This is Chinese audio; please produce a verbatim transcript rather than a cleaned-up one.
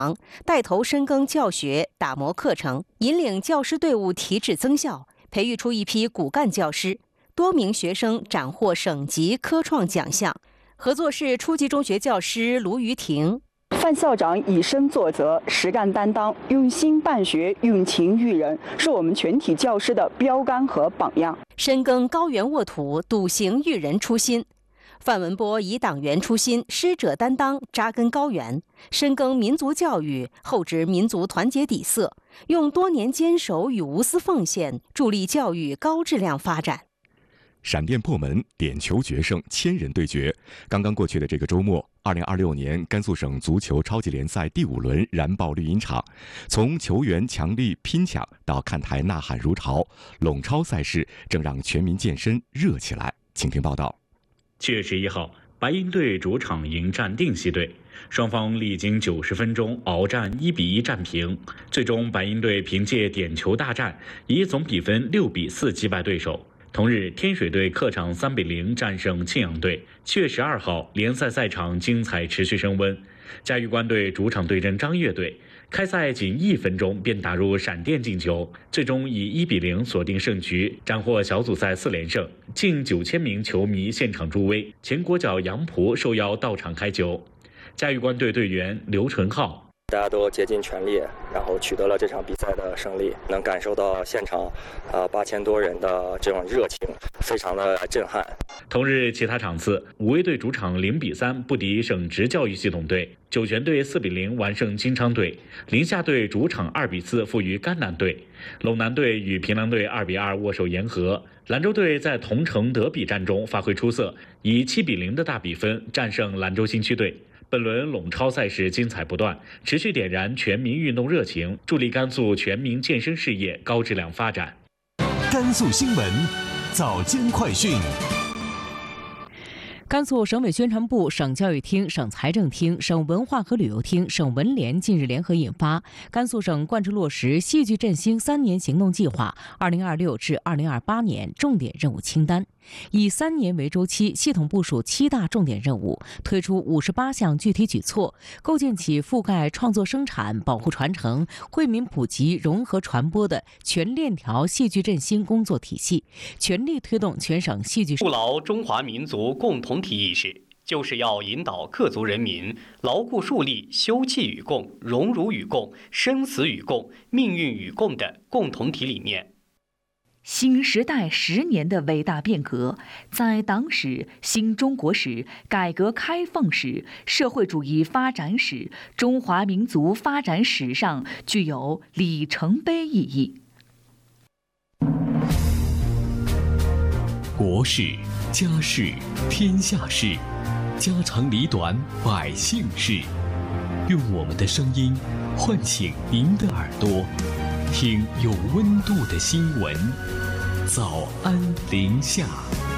带头深耕教学，打磨课程，引领教师队伍提质增效，培育出一批骨干教师。多名学生斩获省级科创奖项。合作市初级中学教师卢于婷。 范校长以身作则，实干担当，用心办学，用情育人，是我们全体教师的标杆和榜样。 深耕高原沃土，笃行育人初心。范文波以党员初心，师者担当，扎根高原，深耕民族教育，厚植民族团结底色，用多年坚守与无私奉献，助力教育高质量发展。 闪电破门，点球决胜，千人对决。刚刚过去的这个周末，二零二六年甘肃省足球超级联赛第五轮燃爆绿茵场，从球员强力拼抢到看台呐喊如潮，陇超赛事正让全民健身热起来。请听报道。 七月十一号，白鹰队主场迎战定西队，双方历经九十分钟鏖战一比一战平，最终白鹰队凭借点球大战，以总比分六比四击败对手。同日，天水队客场三比零战胜庆阳队。七月十二号，联赛赛场精彩持续升温。嘉峪关队主场对阵张悦队，开赛仅一分钟便打入闪电进球，最终以一比零锁定胜局，斩获小组赛四连胜。近九千名球迷现场助威，前国脚杨璞受邀到场开球。嘉峪关队队员刘纯浩。 大家都竭尽全力，然后取得了这场比赛的胜利，能感受到现场啊八千多人的这种热情，非常的震撼。 同日其他场次，武威队主场零比三不敌省直教育系统队，酒泉队四比零完胜金昌队，临夏队主场二比四负于甘南队，陇南队与平凉队二比二握手言和。兰州队在同城德比战中发挥出色，以七比零的大比分战胜兰州新区队。本轮陇超赛事精彩不断，持续点燃全民运动热情，助力甘肃全民健身事业高质量发展。 甘肃新闻早间快讯。 甘肃省委宣传部、省教育厅、省财政厅、省文化和旅游厅、省文联近日联合印发《甘肃省贯彻落实戏剧振兴三年行动计划（二零二六至二零二八年）》重点任务清单，以三年为周期，系统部署七大重点任务，推出五十八项具体举措，构建起覆盖创作生产、保护传承、惠民普及、融合传播的全链条戏剧振兴工作体系，全力推动全省戏剧筑牢中华民族共同体意识，就是要引导各族人民牢固树立休戚与共、荣辱与共、生死与共、命运与共的共同体理念。 新时代十年的伟大变革，在党史、新中国史、改革开放史、社会主义发展史、中华民族发展史上具有里程碑意义。 国事、家事、天下事，家长里短，百姓事。用我们的声音唤醒您的耳朵，听有温度的新闻。早安临夏。